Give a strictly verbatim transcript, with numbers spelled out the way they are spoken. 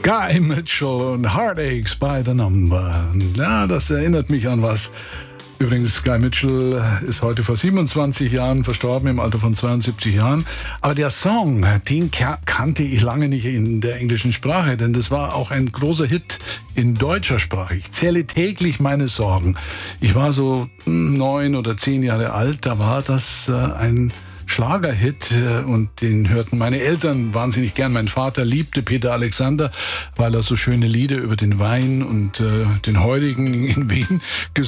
Guy Mitchell und Heartaches by the Number. Ja, das erinnert mich an was. Übrigens, Guy Mitchell ist heute vor siebenundzwanzig Jahren verstorben, im Alter von zweiundsiebzig Jahren. Aber der Song, den kannte ich lange nicht in der englischen Sprache, denn das war auch ein großer Hit in deutscher Sprache. Ich zähle täglich meine Sorgen. Ich war so neun oder zehn Jahre alt, da war das äh, ein Schlagerhit und den hörten meine Eltern wahnsinnig gern. Mein Vater liebte Peter Alexander, weil er so schöne Lieder über den Wein und äh, den Heurigen in Wien gesungen